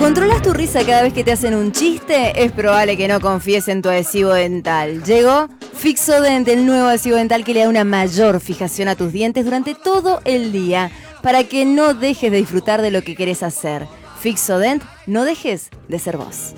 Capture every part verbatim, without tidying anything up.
¿Controlas tu risa cada vez que te hacen un chiste? Es probable que no confíes en tu adhesivo dental. Llegó Fixodent, el nuevo adhesivo dental que le da una mayor fijación a tus dientes durante todo el día, para que no dejes de disfrutar de lo que querés hacer. Fixodent, no dejes de ser vos.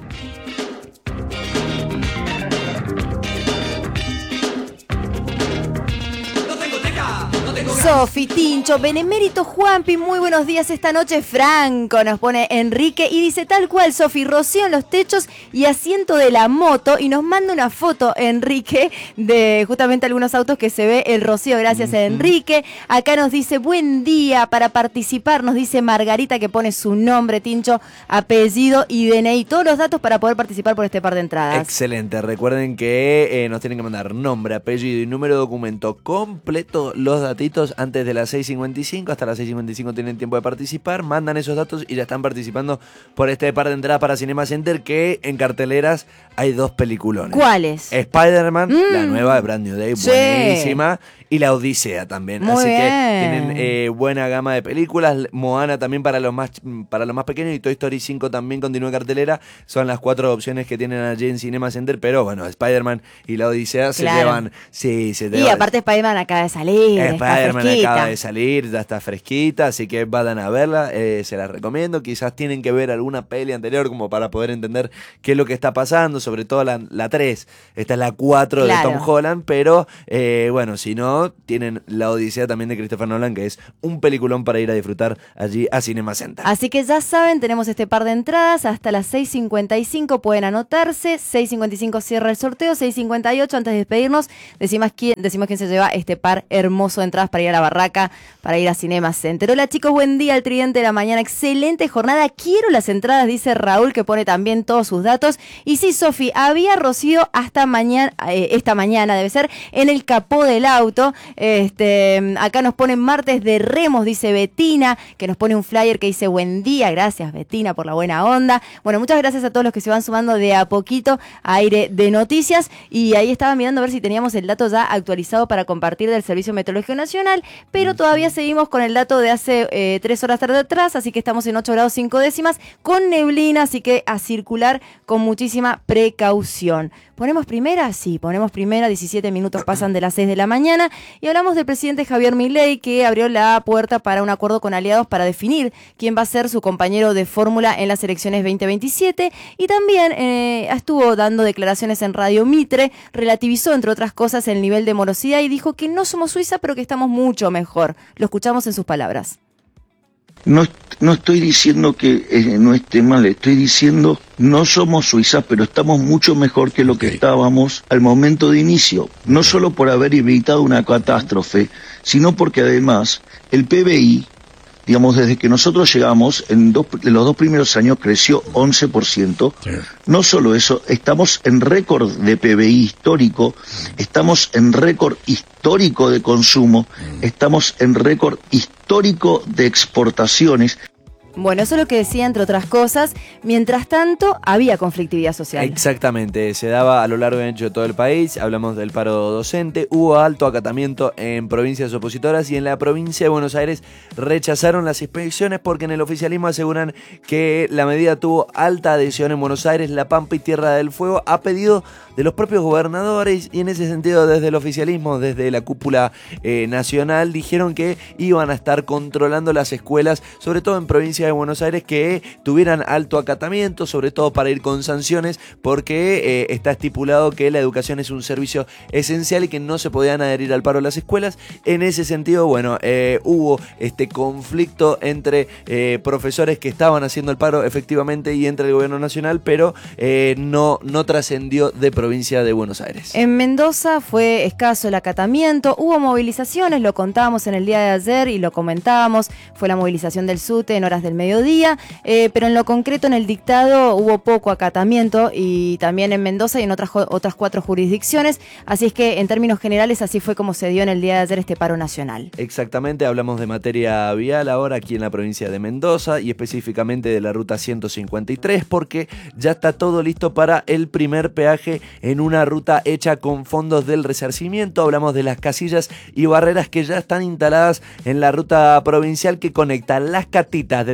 Sofi, Tincho, Benemérito, Juanpi, muy buenos días esta noche. Franco nos pone Enrique y dice tal cual, Sofi, rocío en los techos y asiento de la moto, y nos manda una foto, Enrique, de justamente algunos autos que se ve el rocío. Gracias, a Enrique. Acá nos dice buen día para participar, nos dice Margarita, que pone su nombre, Tincho, apellido y D N I, todos los datos para poder participar por este par de entradas. Excelente, recuerden que eh, nos tienen que mandar nombre, apellido y número de documento completo, los datitos antes de las seis cincuenta y cinco, hasta las seis cincuenta y cinco tienen tiempo de participar, mandan esos datos y ya están participando por este par de entradas para Cinema Center, que en carteleras hay dos peliculones. ¿Cuáles? Spider-Man, Mm. la nueva de Brand New Day, Sí. buenísima, y La Odisea también. Muy Así bien. que tienen eh, buena gama de películas. Moana también para los más para los más pequeños, y Toy Story cinco también continúa en cartelera. Son las cuatro opciones que tienen allí en Cinema Center, pero bueno, Spider-Man y La Odisea Claro. se llevan, sí, se Y llevan. aparte Spider-Man acaba de salir, está Spider-Man fresquita. acaba de salir, ya está fresquita, así que vayan a verla, eh, se la recomiendo. Quizás tienen que ver alguna peli anterior como para poder entender qué es lo que está pasando, sobre todo la, la tres, esta es la cuatro Claro. de Tom Holland, pero eh, bueno, si no, tienen La Odisea también de Christopher Nolan, que es un peliculón para ir a disfrutar allí a Cinema Center. Así que ya saben, tenemos este par de entradas hasta las seis cincuenta y cinco, pueden anotarse. Seis cincuenta y cinco cierra el sorteo. Seis cincuenta y ocho, antes de despedirnos, decimos quién, decimos quién se lleva este par hermoso de entradas para ir a la barraca, para ir a Cinema Center. Hola chicos, buen día, el Tridente de la Mañana, excelente jornada, quiero las entradas, dice Raúl, que pone también todos sus datos. Y sí, Sofi, había rocío hasta mañana, eh, esta mañana debe ser, en el capó del auto. Este, acá nos ponen martes de remos, dice Betina, que nos pone un flyer que dice buen día, gracias Betina por la buena onda. Bueno, muchas gracias a todos los que se van sumando de a poquito a Aire de Noticias, y ahí estaba mirando a ver si teníamos el dato ya actualizado para compartir del Servicio Meteorológico Nacional, pero todavía seguimos con el dato de hace eh, tres horas tarde atrás, así que estamos en ocho grados cinco décimas, con neblina, así que a circular con muchísima precaución. ¿Ponemos primera? Sí, ponemos primera, diecisiete minutos pasan de las seis de la mañana, y hablamos del presidente Javier Milei, que abrió la puerta para un acuerdo con aliados para definir quién va a ser su compañero de fórmula en las elecciones veinte veintisiete, y también eh, estuvo dando declaraciones en Radio Mitre, relativizó entre otras cosas el nivel de morosidad y dijo que no somos Suiza, pero que estamos mucho mejor. Lo escuchamos en sus palabras. No, no estoy diciendo que eh, no esté mal, estoy diciendo no somos Suiza, pero estamos mucho mejor que lo que estábamos al momento de inicio. No solo por haber evitado una catástrofe, sino porque además el P B I, digamos, desde que nosotros llegamos, en, dos, en los dos primeros años creció once por ciento. Sí. No solo eso, estamos en récord de P B I histórico, estamos en récord histórico de consumo, estamos en récord histórico de exportaciones. Bueno, eso es lo que decía, entre otras cosas. Mientras tanto, había conflictividad social. Exactamente, se daba a lo largo y ancho de todo el país. Hablamos del paro docente, hubo alto acatamiento en provincias opositoras, y en la provincia de Buenos Aires rechazaron las inspecciones porque en el oficialismo aseguran que la medida tuvo alta adhesión en Buenos Aires, La Pampa y Tierra del Fuego, a pedido de los propios gobernadores, y en ese sentido desde el oficialismo, desde la cúpula eh, nacional, dijeron que iban a estar controlando las escuelas, sobre todo en provincias de Buenos Aires que tuvieran alto acatamiento, sobre todo para ir con sanciones, porque eh, está estipulado que la educación es un servicio esencial y que no se podían adherir al paro de las escuelas. En ese sentido, bueno, eh, hubo este conflicto entre eh, profesores que estaban haciendo el paro efectivamente y entre el gobierno nacional, pero eh, no, no trascendió de provincia de Buenos Aires. En Mendoza fue escaso el acatamiento, hubo movilizaciones, lo contábamos en el día de ayer y lo comentábamos, fue la movilización del SUTE en horas del mediodía, eh, pero en lo concreto en el dictado hubo poco acatamiento, y también en Mendoza y en otras, otras cuatro jurisdicciones, así es que en términos generales así fue como se dio en el día de ayer este paro nacional. Exactamente, hablamos de materia vial ahora aquí en la provincia de Mendoza y específicamente de la ruta ciento cincuenta y tres, porque ya está todo listo para el primer peaje en una ruta hecha con fondos del resarcimiento. Hablamos de las casillas y barreras que ya están instaladas en la ruta provincial que conecta Las Catitas del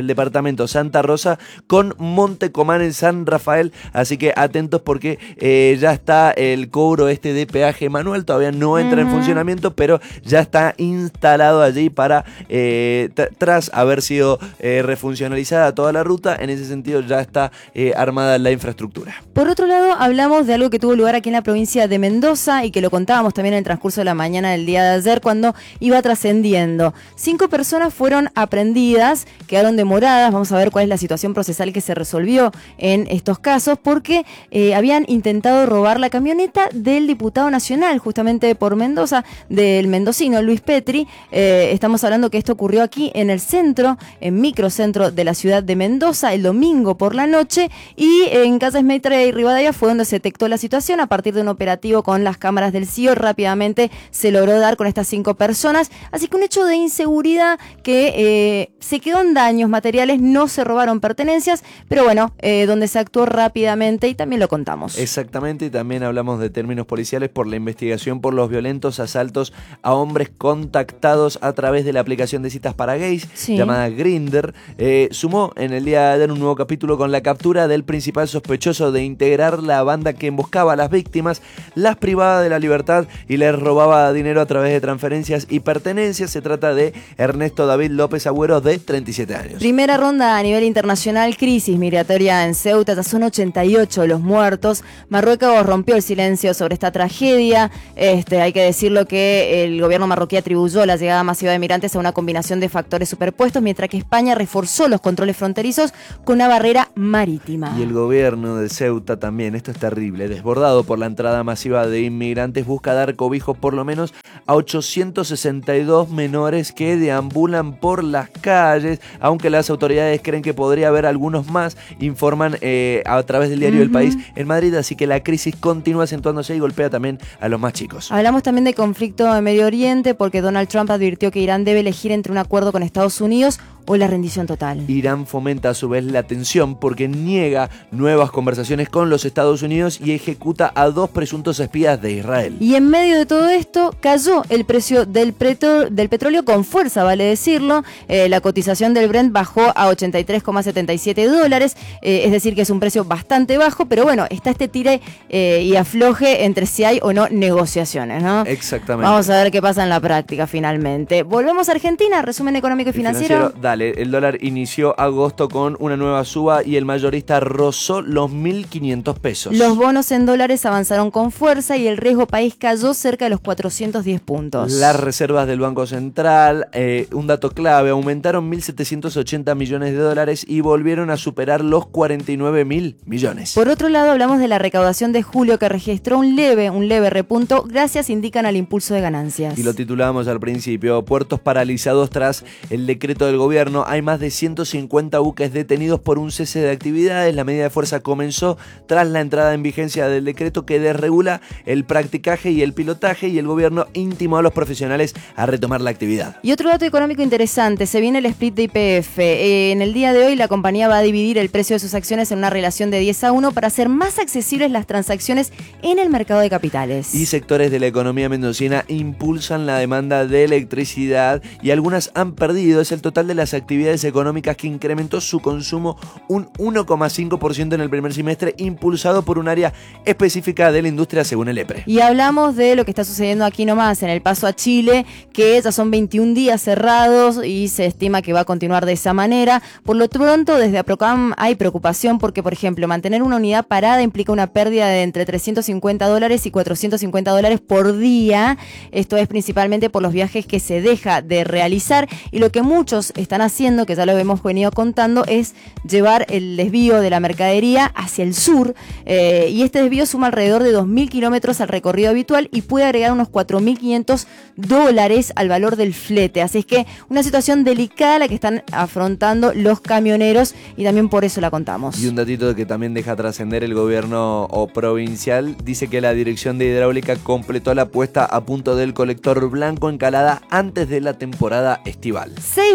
el departamento Santa Rosa con Montecomán en San Rafael, así que atentos porque eh, ya está el cobro este de peaje manual, todavía no entra uh-huh. en funcionamiento, pero ya está instalado allí para, eh, t- tras haber sido eh, refuncionalizada toda la ruta, en ese sentido ya está eh, armada la infraestructura. Por otro lado, hablamos de algo que tuvo lugar aquí en la provincia de Mendoza y que lo contábamos también en el transcurso de la mañana del día de ayer cuando iba trascendiendo. Cinco personas fueron aprehendidas, quedaron demoradas, vamos a ver cuál es la situación procesal que se resolvió en estos casos, porque eh, habían intentado robar la camioneta del diputado nacional, justamente por Mendoza, del mendocino Luis Petri. Eh, estamos hablando que esto ocurrió aquí en el centro, en microcentro de la ciudad de Mendoza, el domingo por la noche, y en Casas Maitre y Rivadavia fue donde se detectó la situación. A partir de un operativo con las cámaras del C I O, rápidamente se logró dar con estas cinco personas, así que un hecho de inseguridad que eh, se quedó en daños materiales, no se robaron pertenencias, pero bueno, eh, donde se actuó rápidamente y también lo contamos. Exactamente, y también hablamos de términos policiales por la investigación por los violentos asaltos a hombres contactados a través de la aplicación de citas para gays, sí. llamada Grindr. Eh, sumó en el día de ayer un nuevo capítulo con la captura del principal sospechoso de integrar la banda que emboscaba a las víctimas, las privaba de la libertad y les robaba dinero a través de transferencias y pertenencias. Se trata de Ernesto David López Agüero, de treinta y siete años. Primera ronda a nivel internacional, crisis migratoria en Ceuta, ya son ochenta y ocho los muertos. Marruecos rompió el silencio sobre esta tragedia. Este, hay que decirlo que el gobierno marroquí atribuyó la llegada masiva de migrantes a una combinación de factores superpuestos, mientras que España reforzó los controles fronterizos con una barrera marítima. Y el gobierno de Ceuta también, esto es terrible, desbordado por la entrada masiva de inmigrantes, busca dar cobijo por lo menos a ochocientos sesenta y dos menores que deambulan por las calles, aunque las autoridades creen que podría haber algunos más, informan eh, a través del diario uh-huh. El País en Madrid, así que la crisis continúa acentuándose y golpea también a los más chicos. Hablamos también de conflicto en Medio Oriente porque Donald Trump advirtió que Irán debe elegir entre un acuerdo con Estados Unidos o la rendición total. Irán fomenta a su vez la tensión porque niega nuevas conversaciones con los Estados Unidos y ejecuta a dos presuntos espías de Israel. Y en medio de todo esto cayó el precio del, pretro- del petróleo con fuerza, vale decirlo. Eh, la cotización del Brent bajó a ochenta y tres coma setenta y siete dólares, eh, es decir que es un precio bastante bajo, pero bueno, está este tire eh, y afloje entre si hay o no negociaciones, ¿no? Exactamente. Vamos a ver qué pasa en la práctica finalmente. Volvemos a Argentina, resumen económico y financiero. financiero dale. El dólar inició agosto con una nueva suba y el mayorista rozó los mil quinientos pesos. Los bonos en dólares avanzaron con fuerza y el riesgo país cayó cerca de los cuatrocientos diez puntos. Las reservas del Banco Central, eh, un dato clave, aumentaron mil setecientos ochenta millones de dólares y volvieron a superar los cuarenta y nueve mil millones. Por otro lado, hablamos de la recaudación de julio que registró un leve, un leve repunto, gracias indican al impulso de ganancias. Y lo titulábamos al principio, puertos paralizados tras el decreto del gobierno. Hay más de ciento cincuenta buques detenidos por un cese de actividades. La medida de fuerza comenzó tras la entrada en vigencia del decreto que desregula el practicaje y el pilotaje, y el gobierno intimó a los profesionales a retomar la actividad. Y otro dato económico interesante, se viene el split de Y P F. Eh, en el día de hoy la compañía va a dividir el precio de sus acciones en una relación de diez a uno para hacer más accesibles las transacciones en el mercado de capitales. Y sectores de la economía mendocina impulsan la demanda de electricidad y algunas han perdido. Es el total de las actividades económicas que incrementó su consumo un uno coma cinco por ciento en el primer semestre, impulsado por un área específica de la industria según el EPRE. Y hablamos de lo que está sucediendo aquí nomás en el paso a Chile, que ya son veintiún días cerrados y se estima que va a continuar de esa manera. Por lo pronto, desde APROCAM hay preocupación porque, por ejemplo, mantener una unidad parada implica una pérdida de entre trescientos cincuenta dólares y cuatrocientos cincuenta dólares por día. Esto es principalmente por los viajes que se deja de realizar, y lo que muchos están haciendo, que ya lo hemos venido contando, es llevar el desvío de la mercadería hacia el sur, eh, y este desvío suma alrededor de dos mil kilómetros al recorrido habitual y puede agregar unos cuatro mil quinientos dólares al valor del flete, así es que una situación delicada la que están afrontando los camioneros y también por eso la contamos. Y un datito que también deja trascender el gobierno o provincial, dice que la Dirección de Hidráulica completó la puesta a punto del colector Blanco Encalada antes de la temporada estival. seis veinticuatro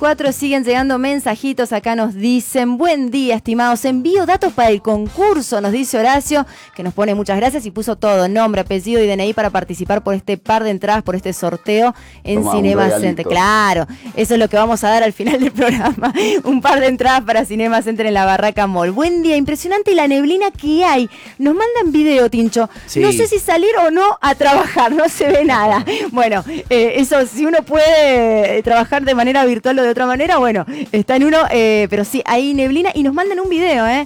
cuatro siguen llegando mensajitos. Acá nos dicen, buen día, estimados. Envío datos para el concurso, nos dice Horacio, que nos pone muchas gracias y puso todo, nombre, apellido y D N I para participar por este par de entradas, por este sorteo en Toma, Cinema Center. Claro, eso es lo que vamos a dar al final del programa. Un par de entradas para Cinema Center en la Barraca Mall. Buen día, impresionante la neblina que hay. Nos mandan video, Tincho. Sí. No sé si salir o no a trabajar, no se ve nada. Bueno, eh, eso, si uno puede trabajar de manera virtual o de otra manera, bueno, está en uno, eh, pero sí, hay neblina y nos mandan un video, ¿eh?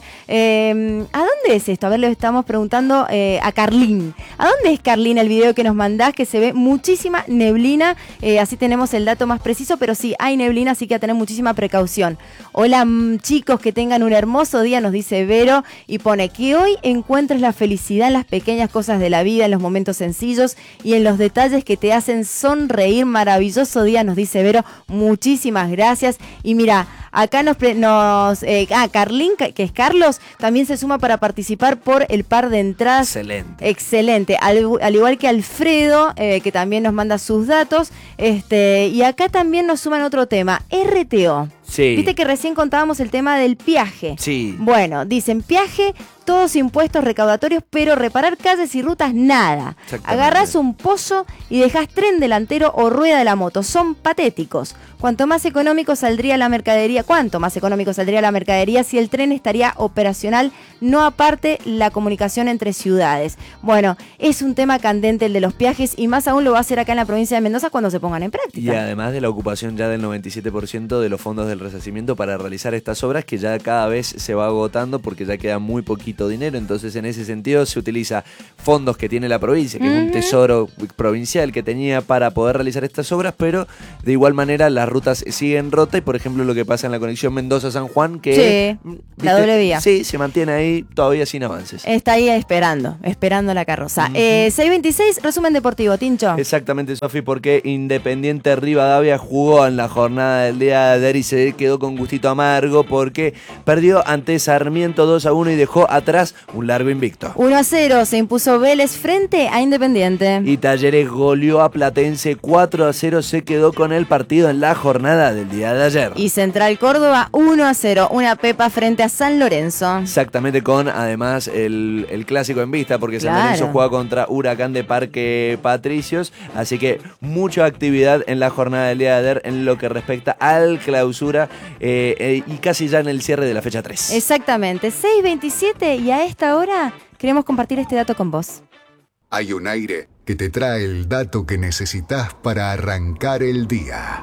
eh ¿A dónde es esto? A ver, le estamos preguntando eh, a Carlín. ¿A dónde es, Carlín, el video que nos mandás? Que se ve muchísima neblina, eh, así tenemos el dato más preciso, pero sí, hay neblina, así que a tener muchísima precaución. Hola, chicos, que tengan un hermoso día, nos dice Vero, y pone que hoy encuentres la felicidad en las pequeñas cosas de la vida, en los momentos sencillos y en los detalles que te hacen sonreír. Maravilloso día, nos dice Vero, muchísimas gracias. Y mira, acá nos, nos eh, ah, Carlín, que es Carlos, también se suma para participar por el par de entradas. Excelente. Excelente, al, al igual que Alfredo, eh, que también nos manda sus datos, este, y acá también nos suman otro tema, R T O. Sí. Viste que recién contábamos el tema del peaje. Sí. Bueno, dicen peaje, todos impuestos recaudatorios, pero reparar calles y rutas, nada. Agarrás un pozo y dejás tren delantero o rueda de la moto. Son patéticos. Cuanto más económico saldría la mercadería, ¿cuánto más económico saldría la mercadería si el tren estaría operacional, no aparte la comunicación entre ciudades? Bueno, es un tema candente el de los peajes y más aún lo va a hacer acá en la provincia de Mendoza cuando se pongan en práctica. Y además de la ocupación ya del noventa y siete por ciento de los fondos del resarcimiento para realizar estas obras, que ya cada vez se va agotando porque ya queda muy poquito dinero. Entonces, en ese sentido, se utiliza fondos que tiene la provincia, que uh-huh. es un tesoro provincial que tenía para poder realizar estas obras, pero de igual manera las rutas siguen rotas y, por ejemplo, lo que pasa en la conexión Mendoza-San Juan, que sí, ¿viste? La doble vía. Sí, se mantiene ahí todavía sin avances. Está ahí esperando, esperando la carroza. Uh-huh. eh, seis veintiséis, resumen deportivo, Tincho. Exactamente, Sofi, porque Independiente Rivadavia jugó en la jornada del día de ayer y se quedó con gustito amargo porque perdió ante Sarmiento dos a uno y dejó atrás un largo invicto. uno a cero se impuso Vélez frente a Independiente. Y Talleres goleó a Platense cuatro a cero, se quedó con el partido en la jornada del día de ayer. Y Central Córdoba uno a cero, una pepa frente a San Lorenzo. Exactamente, con además el, el clásico en vista porque claro. San Lorenzo juega contra Huracán de Parque Patricios, así que mucha actividad en la jornada del día de ayer en lo que respecta al clausura eh, eh, y casi ya en el cierre de la fecha tres. Exactamente, seis veintisiete y a esta hora queremos compartir este dato con vos. Hay un aire que te trae el dato que necesitas para arrancar el día.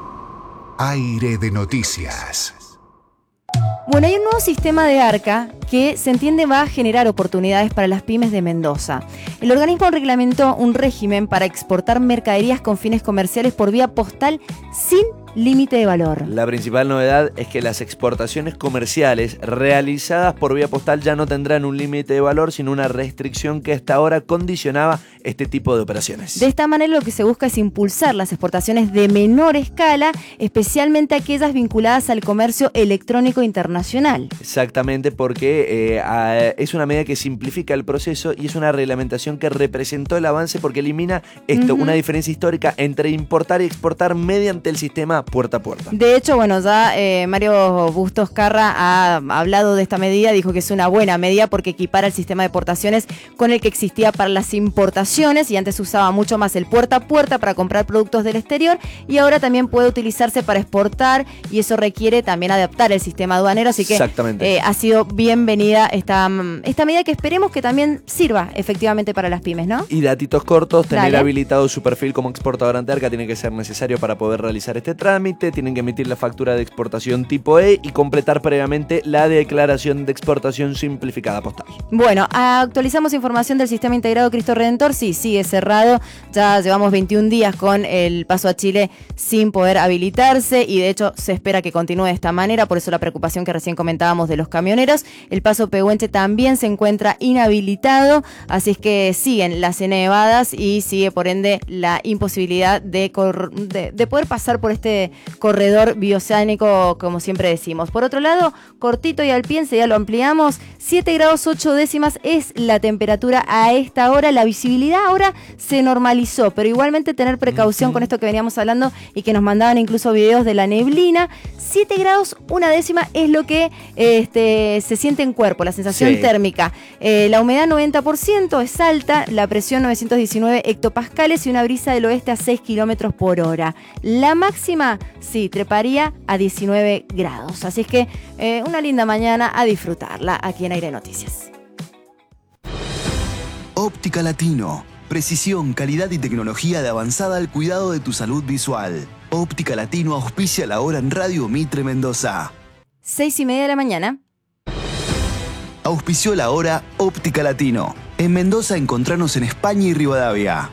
Aire de noticias. Bueno, hay un nuevo sistema de ARCA que se entiende va a generar oportunidades para las pymes de Mendoza. El organismo reglamentó un régimen para exportar mercaderías con fines comerciales por vía postal sin límite de valor. La principal novedad es que las exportaciones comerciales realizadas por vía postal ya no tendrán un límite de valor, sino una restricción que hasta ahora condicionaba este tipo de operaciones. De esta manera lo que se busca es impulsar las exportaciones de menor escala, especialmente aquellas vinculadas al comercio electrónico internacional. Exactamente, porque eh, a, es una medida que simplifica el proceso y es una reglamentación que representó el avance porque elimina esto, uh-huh. una diferencia histórica entre importar y exportar mediante el sistema puerta a puerta. De hecho, bueno, ya eh, Mario Bustos Carra ha hablado de esta medida, dijo que es una buena medida porque equipara el sistema de portaciones con el que existía para las importaciones y antes usaba mucho más el puerta a puerta para comprar productos del exterior y ahora también puede utilizarse para exportar y eso requiere también adaptar el sistema aduanero, así que Exactamente. Eh, ha sido bienvenida esta, esta medida que esperemos que también sirva efectivamente para las pymes, ¿no? Y datitos cortos, tener Dale. habilitado su perfil como exportador ante ARCA tiene que ser necesario para poder realizar este trámite. Tienen que emitir la factura de exportación tipo E y completar previamente la declaración de exportación simplificada postal. Bueno, actualizamos información del Sistema Integrado Cristo Redentor. Sí, sigue cerrado. Ya llevamos veintiún días con el paso a Chile sin poder habilitarse y de hecho se espera que continúe de esta manera. Por eso la preocupación que recién comentábamos de los camioneros. El paso Pehuenche también se encuentra inhabilitado. Así es que siguen las nevadas y sigue por ende la imposibilidad de, cor- de, de poder pasar por este este corredor bioceánico, como siempre decimos. Por otro lado, cortito y alpiense, ya lo ampliamos, siete grados ocho décimas es la temperatura a esta hora. La visibilidad ahora se normalizó, pero igualmente tener precaución uh-huh. con esto que veníamos hablando y que nos mandaban incluso videos de la neblina. siete grados una décima es lo que este, se siente en cuerpo, la sensación sí. térmica. Eh, la humedad noventa por ciento es alta, la presión novecientos diecinueve hectopascales y una brisa del oeste a seis kilómetros por hora. La máxima, sí, treparía a diecinueve grados. Así es que eh, una linda mañana a disfrutarla aquí en Aire Noticias. Óptica Latino. Precisión, calidad y tecnología de avanzada al cuidado de tu salud visual. Óptica Latino auspicia la hora en Radio Mitre Mendoza. Seis y media de la mañana. Auspició la hora Óptica Latino. En Mendoza encontrarnos en España y Rivadavia.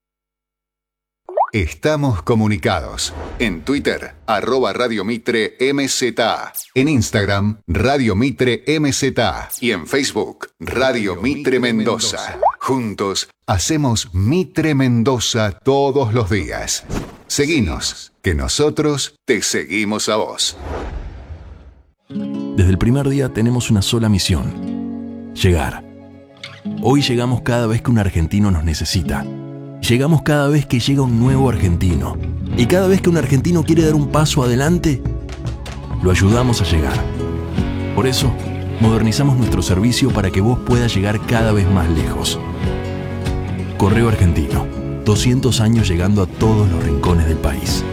Estamos comunicados. En Twitter, arroba Radio Mitre M Z. En Instagram, Radio Mitre M Z. Y en Facebook, Radio Mitre Mendoza. Juntos, hacemos Mitre Mendoza todos los días. Seguinos, que nosotros te seguimos a vos. Desde el primer día tenemos una sola misión: llegar. Hoy llegamos cada vez que un argentino nos necesita. Llegamos cada vez que llega un nuevo argentino. Y cada vez que un argentino quiere dar un paso adelante, lo ayudamos a llegar. Por eso, modernizamos nuestro servicio para que vos puedas llegar cada vez más lejos. Correo Argentino, doscientos años llegando a todos los rincones del país.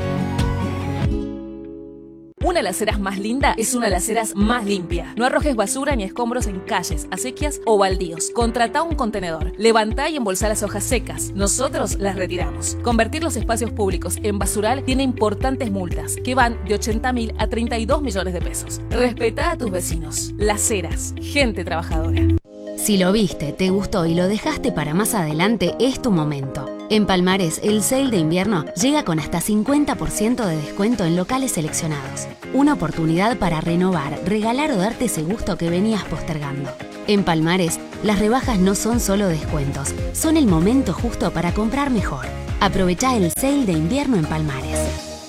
Una Laceras más linda es una Laceras más limpia. No arrojes basura ni escombros en calles, acequias o baldíos. Contratá un contenedor. Levantá y embolsá las hojas secas. Nosotros las retiramos. Convertir los espacios públicos en basural tiene importantes multas que van de ochenta mil a treinta y dos millones de pesos. Respetá a tus vecinos. Laceras, gente trabajadora. Si lo viste, te gustó y lo dejaste para más adelante, es tu momento. En Palmares, el sale de invierno llega con hasta cincuenta por ciento de descuento en locales seleccionados. Una oportunidad para renovar, regalar o darte ese gusto que venías postergando. En Palmares, las rebajas no son solo descuentos, son el momento justo para comprar mejor. Aprovechá el sale de invierno en Palmares.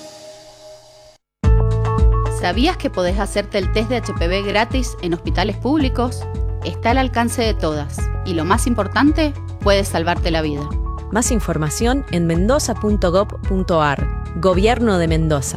¿Sabías que podés hacerte el test de H P V gratis en hospitales públicos? Está al alcance de todas y lo más importante, puede salvarte la vida. Más información en mendoza punto gob punto ar. Gobierno de Mendoza.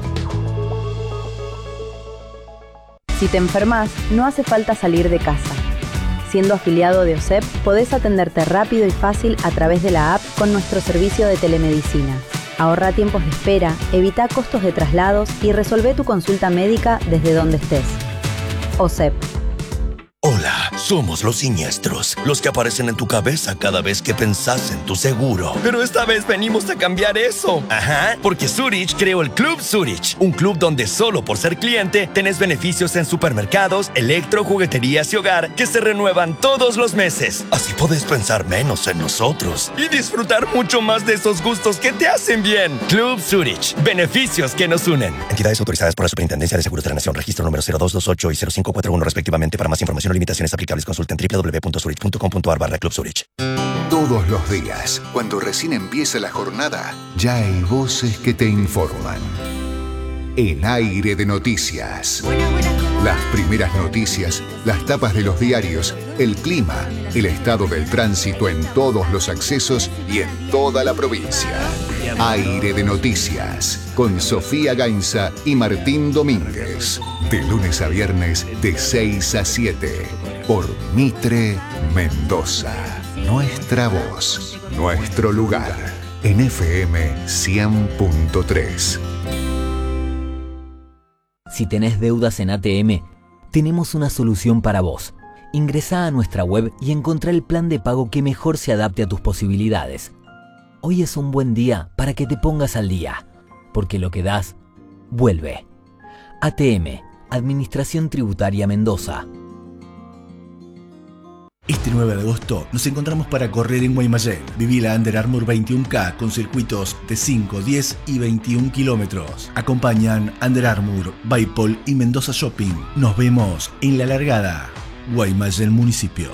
Si te enfermas, no hace falta salir de casa. Siendo afiliado de O S E P, podés atenderte rápido y fácil a través de la app con nuestro servicio de telemedicina. Ahorra tiempos de espera, evita costos de traslados y resolvé tu consulta médica desde donde estés. O S E P. Hola, somos los siniestros, los que aparecen en tu cabeza cada vez que pensás en tu seguro. Pero esta vez venimos a cambiar eso. Ajá, porque Zurich creó el Club Zurich, un club donde solo por ser cliente tenés beneficios en supermercados, electro, jugueterías y hogar que se renuevan todos los meses. Así podés pensar menos en nosotros y disfrutar mucho más de esos gustos que te hacen bien. Club Zurich, beneficios que nos unen. Entidades autorizadas por la Superintendencia de Seguros de la Nación, registro número cero dos dos ocho y cero cinco cuatro uno respectivamente. Para más información o limitaciones aplicables, consulten doble u doble u doble u punto zurich punto com punto ar barra Club Zurich. Todos los días, cuando recién empieza la jornada, ya hay voces que te informan. En Aire de Noticias. Las primeras noticias, las tapas de los diarios, el clima, el estado del tránsito en todos los accesos y en toda la provincia. Aire de Noticias, con Sofía Gainza y Martín Domínguez. De lunes a viernes, de seis a siete. Por Mitre Mendoza. Nuestra voz, nuestro lugar. En F M cien punto tres. Si tenés deudas en A T M, tenemos una solución para vos. Ingresá a nuestra web y encontrá el plan de pago que mejor se adapte a tus posibilidades. Hoy es un buen día para que te pongas al día, porque lo que das, vuelve. A T M, Administración Tributaria Mendoza. Este nueve de agosto nos encontramos para correr en Guaymallén. Viví la Under Armour veintiuno K con circuitos de cinco, diez y veintiún kilómetros. Acompañan Under Armour, Baipol y Mendoza Shopping. Nos vemos en la largada. Guaymallén Municipio.